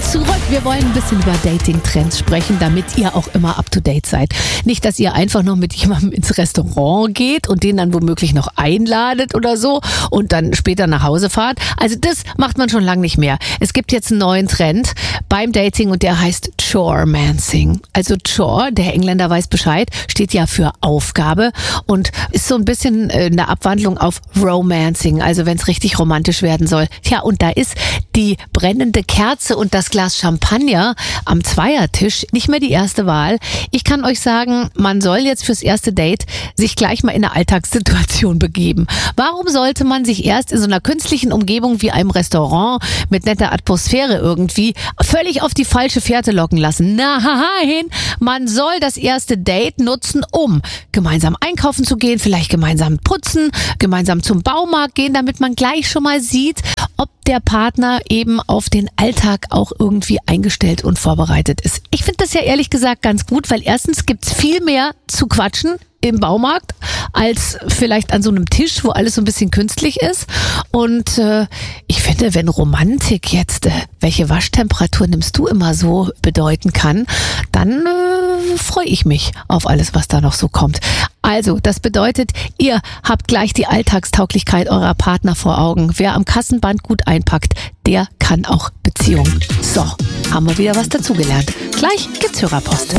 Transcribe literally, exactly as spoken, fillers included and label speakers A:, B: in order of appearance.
A: sind zurück. Wir wollen ein bisschen über Dating-Trends sprechen, damit ihr auch immer up-to-date seid. Nicht, dass ihr einfach noch mit jemandem ins Restaurant geht und den dann womöglich noch einladet oder so und dann später nach Hause fahrt. Also das macht man schon lange nicht mehr. Es gibt jetzt einen neuen Trend beim Dating und der heißt Choremancing. Also Chore, der Engländer weiß Bescheid, steht ja für Aufgabe und ist so ein bisschen eine Abwandlung auf Romancing, also wenn es richtig romantisch werden soll. Tja, und da ist die brennende Kerze und das Glas Champagner am Zweiertisch nicht mehr die erste Wahl. Ich kann euch sagen, man soll jetzt fürs erste Date sich gleich mal in eine Alltagssituation begeben. Warum sollte man sich erst in so einer künstlichen Umgebung wie einem Restaurant mit netter Atmosphäre irgendwie völlig auf die falsche Fährte locken lassen? Nein, man soll das erste Date nutzen, um gemeinsam einkaufen zu gehen, vielleicht gemeinsam putzen, gemeinsam zum Baumarkt gehen, damit man gleich schon mal sieht, ob der Partner eben auf den Alltag auch irgendwie eingestellt und vorbereitet ist. Ich finde das ja ehrlich gesagt ganz gut, weil erstens gibt's viel mehr zu quatschen im Baumarkt als vielleicht an so einem Tisch, wo alles so ein bisschen künstlich ist. Und äh, ich finde, wenn Romantik jetzt, äh, welche Waschtemperatur nimmst du immer so, bedeuten kann, dann äh, freue ich mich auf alles, was da noch so kommt. Also, das bedeutet, ihr habt gleich die Alltagstauglichkeit eurer Partner vor Augen. Wer am Kassenband gut einpackt, der kann auch Beziehungen. So, haben wir wieder was dazugelernt. Gleich gibt's Hörerpost.